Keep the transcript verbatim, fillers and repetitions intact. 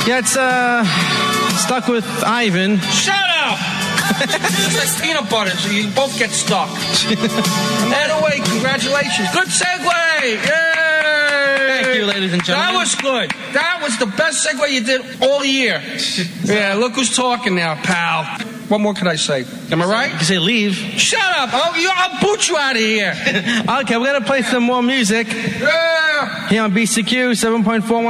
Yeah, it's uh, stuck with Ivan. Shut up! It's like peanut butter, so you both get stuck. Anyway, congratulations. Good segue! Yay! Thank you, ladies and gentlemen. That was good. That was the best segue you did all year. Yeah, look who's talking now, pal. What more can I say? Am I right? You say leave. Shut up! I'll, you, I'll boot you out of here. Okay, we're going to play some more music. Yeah! Here on B C Q seven point four one.